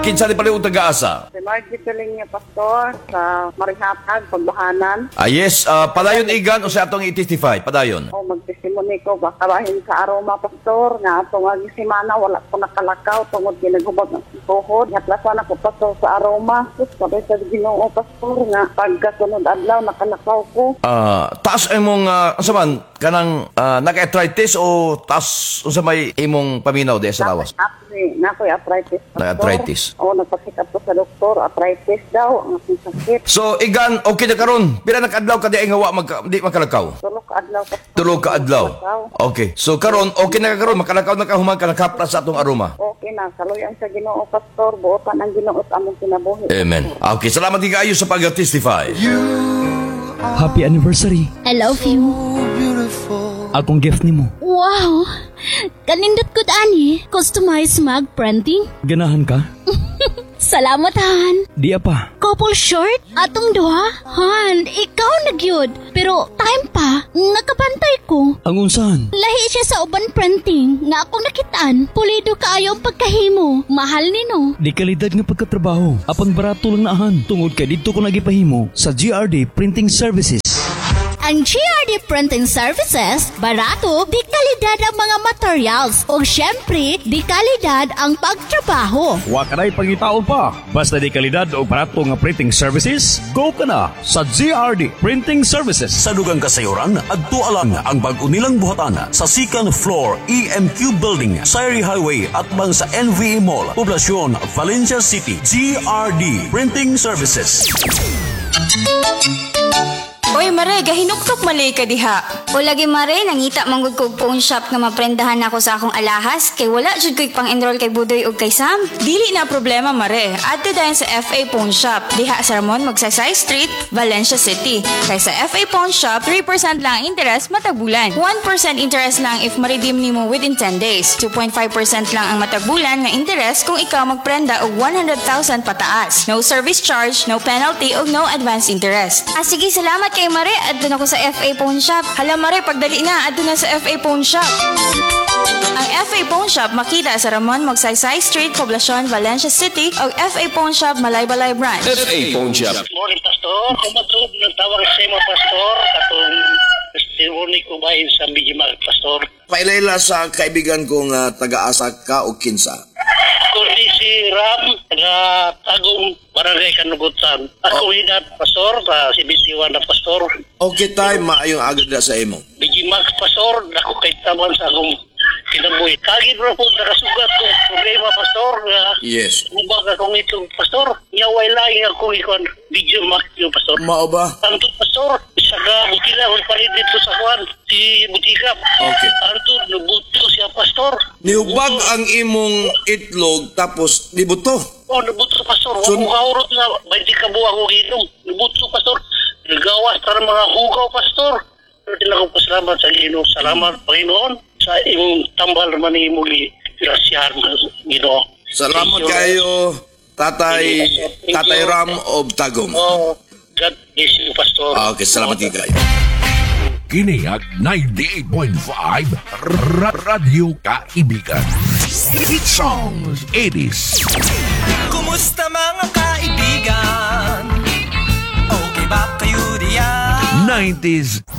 kinsa ni pala taga-asa? Si Margie Piling niya, Pastor, sa Marihatag, Pagbahanan. Yes, padayon igan o sa atong i-testify, padayon. O magtesimony ko, baka bahin sa aroma, Pastor, nga atong agisimana, wala ko nakalakaw, tungod ginagubag ng tuhod. Hatlasan ako, Pastor, sa aroma. Sus, sabay sa Ginoo, Pastor, nga pagkasunod adlaw, nakalakaw ko. Taas imong, saman, kanang naka-arthritis o taas sa may imong paminaw di sa lawas? Nakoy arthritis. Arthritis. O, nagpasikap ko sa doktor, arthritis daw, ang aking sakit. So, igan, okay na karon. Pila nakadlaw ka di ay ngawa, di makalakaw? Tulog ka adlaw, Pastor. Tulog ka adlaw. Okay. So, karon, okay na karon, makalakaw na ka humang ka nakapras sa atong aroma. Okay na, kaluyan sa Ginoo, Pastor, buotan ang Ginoo at among kinabuhi. Amen. Okay, salamat din kayo sa pag-testify. Happy anniversary. I love you. Akong gift nimo. Wow! Kanindot ko ani. Customized mug printing. Ganahan ka? Salamat, Han. Di pa. Couple short? Atong duha? Han, ikaw nagyod. Pero time pa, nakabantay ko. Ang unsahan? Lahi siya sa uban printing nga akong nakitaan. Pulido kaayo ang pagkahimo. Mahal nino. Di kalidad nga pagkatrabaho. Apang barato lang naahan. Tungod kay dito ko nagipahimo sa GRD Printing Services. Ang GRD Printing Services, barato, di kalidad ang mga materials. O syempre, di kalidad ang pagtrabaho. Wa ka na'y pangitaon pa. Basta di kalidad o barato nga printing services, go ka na sa GRD Printing Services. Sa dugang kasayuran, agtualang ang bag-unilang buhatan sa second floor EMQ Building, Sayri Highway at bang sa NVE Mall, Poblacion, Valencia City. GRD Printing Services. Oy, Mare, gahinuktok malay ka diha. O lagi, Mare, nangita manggod kog phone shop nga maprendahan ako sa akong alahas kay wala jud ko'y pang-enroll kay Budoy ug kay Sam. Dili na problema, Mare. Adto dayon sa FA Pawn Shop. Diha sa Ramon, Magsaysay Street, Valencia City. Kay sa FA Pawn Shop, 3% lang ang interest matag bulan. 1% interest lang if ma-redeem nimo within 10 days. 2.5% lang ang matag bulan nga interest kung ikaw magprenda og 100,000 pataas. No service charge, no penalty ug no advance interest. Sige, salamat kay Mare. Adto na ko sa FA Pawn Shop. Hala, Mare, pagdali na, adto na sa FA Pawn Shop. Ang FA Pawn Shop makita sa Ramon, Magsaysay Street, Poblacion, Valencia City o FA Pawn Shop, Malaybalay Branch. FA Pawn Shop. Morning, Pastor. Kumatulog ng tawag sa mga Pastor. Katong testimony ko bahin sa Bijimag, Pastor. Pailayla sa kaibigan kong taga-asa ka o kinsa. Kundi si Ram, taga-tagong barangay Kanugutan. Ako hinat, Pastor, sa CBC1 na Pastor. Okay tayo, maayong agad na sa imo. Bijimag, Pastor, ako kay taman sa akong kinabuhi. Kagid rin po, nakasugat kong problema, Pastor. Yes. Mubag akong itong, Pastor. Nyaway lang akong ikon, Bijimag yung Pastor. Mao ba? Antod, Pastor, isa ka butila, kung palit dito sa Juan, si Butikap. Okay. Antod, nabuto siya, Pastor. Niubag ang imong itlog tapos nibuto. Oh, nabuto, Pastor. So, Huwag kaurot na, 20 ka buwang kong inom. Nabuto, Pastor. Nagawas para mga hugaw, Pastor. Pero din ako pasalamat sa Ginoo. Salamat, Panginoon, sa imong tambal naman ni muli. Grasyahan, Ginoo. Salamat kayo, Tatay Ram of Tagum. Oh, God bless you, Pastor. Okay, salamat kayo. Kiniyak 98.5 Radio Kaibigan. Hit songs 80s. Kumusta mga kaibigan? Okay ba kayo diyan? 90s